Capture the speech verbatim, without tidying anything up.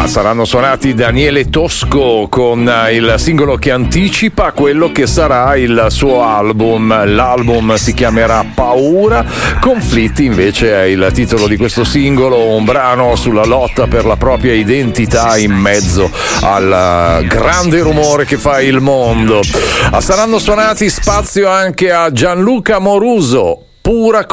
Ah, saranno suonati Daniele Tosco con il singolo che anticipa quello che sarà il suo album. L'album si chiamerà Paura, Conflitti invece è il titolo di questo singolo, un brano sulla lotta per la propria identità in mezzo al grande rumore che fa il mondo. Ah, saranno suonati spazio anche a Gianluca Moruso, Pura